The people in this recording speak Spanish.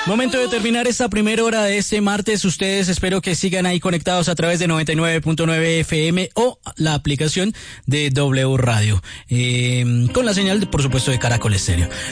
Momento de terminar esta primera hora de este martes. Ustedes espero que sigan ahí conectados a través de 99.9 FM o la aplicación de W Radio. Con la señal, por supuesto, de Caracol Estéreo.